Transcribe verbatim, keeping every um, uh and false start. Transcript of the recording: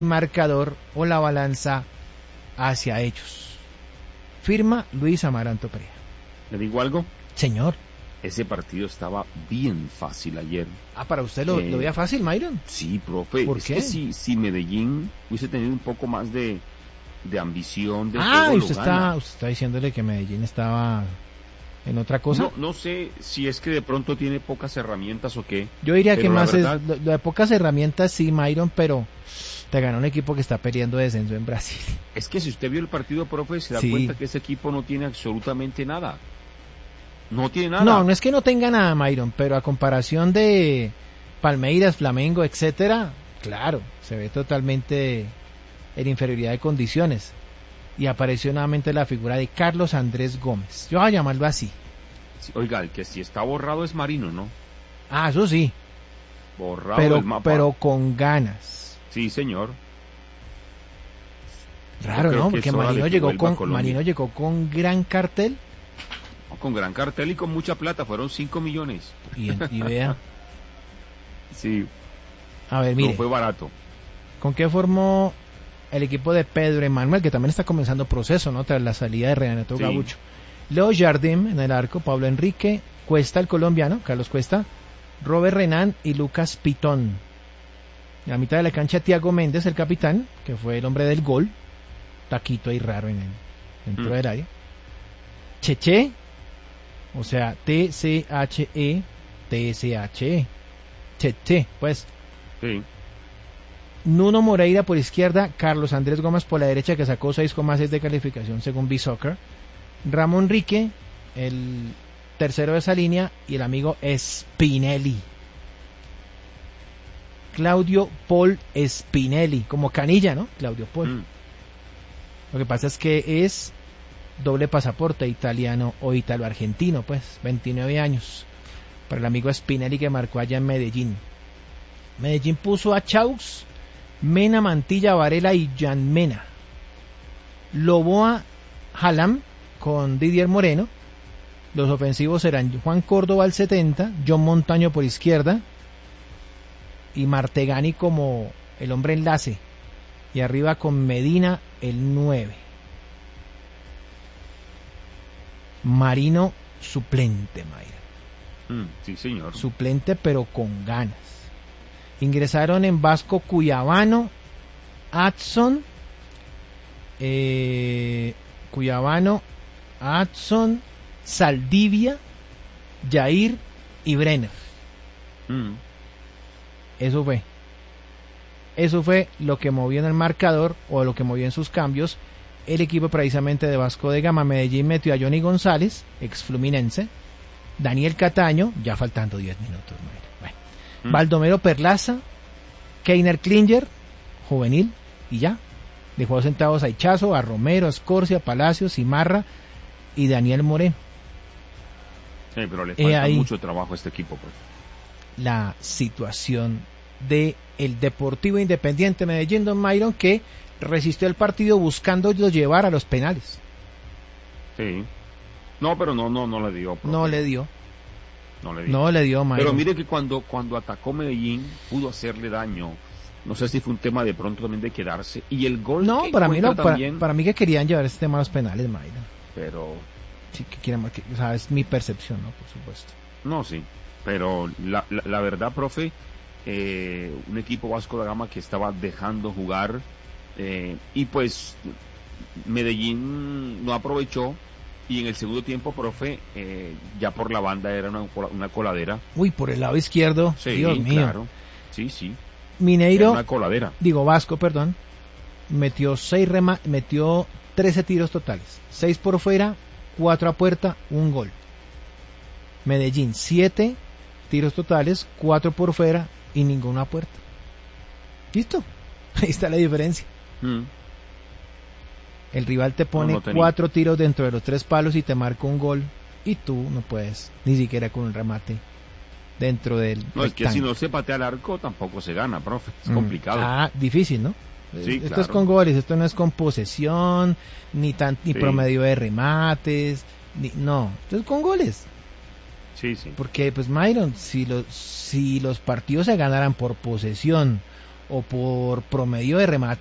marcador o la balanza hacia ellos. Firma Luis Amaranto Perea. ¿Le digo algo? Señor. Ese partido estaba bien fácil ayer. Ah, ¿para usted lo, eh, lo veía fácil, Myron? Sí, profe. ¿Por es qué? que si, si Medellín hubiese tenido un poco más de, de ambición, de Ah, juego, usted lo está, gana. usted está diciéndole que Medellín estaba en otra cosa. No, no sé si es que de pronto tiene pocas herramientas o qué. Yo diría pero que la más verdad, es, lo, lo de pocas herramientas sí, Myron, pero te ganó un equipo que está peleando descenso en Brasil. Es que si usted vio el partido, profe, se da Sí. cuenta que ese equipo no tiene absolutamente nada. No tiene nada. No, no es que no tenga nada, Myron, pero a comparación de Palmeiras, Flamengo, etcétera, claro, se ve totalmente en inferioridad de condiciones. Y apareció nuevamente la figura de Carlos Andrés Gómez. Yo voy a llamarlo así. Sí, oiga, el que si está borrado es Marino, ¿no? Ah, eso sí, Borrado pero, el mapa. pero con ganas. Sí, señor. Raro, Yo creo ¿no? que Porque es hora de Marino que llegó vuelva a con Colombia. Marino llegó con gran cartel Con gran cartel y con mucha plata, fueron cinco millones. y, y vea, Sí, a ver, mire, no fue barato. ¿con qué formó el equipo de Pedro Emanuel, que también está comenzando proceso, ¿no? Tras la salida de Renato Sí. Gabucho. Leo Jardim en el arco, Pablo Enrique, Cuesta el colombiano, Carlos Cuesta, Robert Renan y Lucas Pitón. En la mitad de la cancha, Thiago Méndez, el capitán, que fue el hombre del gol, taquito ahí raro en el, dentro Mm. del área. Cheche, o sea, T C H E, T S H E, Cheche, pues. Sí. Nuno Moreira por izquierda, Carlos Andrés Gómez por la derecha, que sacó seis coma seis de calificación según B-Soccer, Ramón Rique, el tercero de esa línea, y el amigo Spinelli, Claudio Paul Spinelli, como Canilla, ¿no? Claudio Paul. Mm. Lo que pasa es que es doble pasaporte, italiano o italo-argentino, pues, veintinueve años, para el amigo Spinelli, que marcó allá en Medellín. Medellín puso a Chaux, Mena, Mantilla, Varela y Jan Mena. Loboa, Halam con Didier Moreno. Los ofensivos serán Juan Córdoba al setenta, John Montaño por izquierda y Martegani como el hombre enlace. Y arriba con Medina el nueve. Marino suplente, Mayra. Mm, sí, señor. Suplente pero con ganas. Ingresaron en Vasco Cuyabano, Adson, eh, Cuyabano, Adson, Saldivia, Jair y Brenner. Mm. Eso fue. Eso fue lo que movió en el marcador, o lo que movió en sus cambios, el equipo precisamente de Vasco de Gama. Medellín metió a Johnny González, ex Fluminense, Daniel Cataño, ya faltando diez minutos. Bueno. Mm. Baldomero Perlaza, Keiner Klinger, juvenil, y ya. Dejó sentados a Ichazo, a Romero, a Escorcia, a Palacios, Imarra y Daniel Moreno. Sí, pero le He falta ahí mucho trabajo a este equipo, pues. la situación de el Deportivo Independiente Medellín, don Myron, que resistió el partido buscando llevar a los penales. Sí. No, pero no, no, no le dio. profe. No le dio, No le dio. no le dio, Myron. Pero mire que cuando, cuando atacó Medellín, pudo hacerle daño. No sé si fue un tema de pronto también de quedarse. Y el gol No, que para mí no, para, también, para mí que querían llevar este tema a los penales, Myron. pero Sí, que quieren, que, o sea, es mi percepción, ¿no? Por supuesto. no, sí. Pero la, la, la verdad, profe, eh, un equipo Vasco da Gama que estaba dejando jugar, eh, y pues Medellín no aprovechó, y en el segundo tiempo, profe, eh, ya por la banda era una, una coladera. Uy, por el lado izquierdo, Sí, Dios mío. claro. Sí, sí. Era Mineiro, una coladera. digo Vasco, perdón, metió seis rema, metió trece tiros totales, seis por fuera, cuatro a puerta, un gol. Medellín, siete tiros totales, cuatro por fuera y ninguno a puerta. ¿Listo? Ahí está la diferencia. Mm. El rival te pone No, no tenía. cuatro tiros dentro de los tres palos y te marca un gol, y tú no puedes ni siquiera con un remate dentro del No, es que si rectángulo. no se patea al arco tampoco se gana, profe. Es Mm. complicado. Ah, difícil, ¿no? Sí, Esto claro. es con goles, esto no es con posesión, ni tan, ni Sí. promedio de remates, ni, no, esto es con goles. Sí, sí. Porque, pues, Myron, si los, si los partidos se ganaran por posesión o por promedio de remate